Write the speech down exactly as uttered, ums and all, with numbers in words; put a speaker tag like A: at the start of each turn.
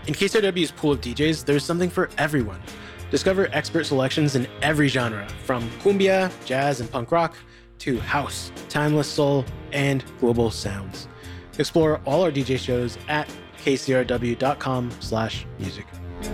A: In K C R W's pool of D Js, there's something for everyone. Discover expert selections in every genre, from cumbia, jazz, and punk rock, to house, timeless soul, and global sounds. Explore all our D J shows at k c r w dot com slash music.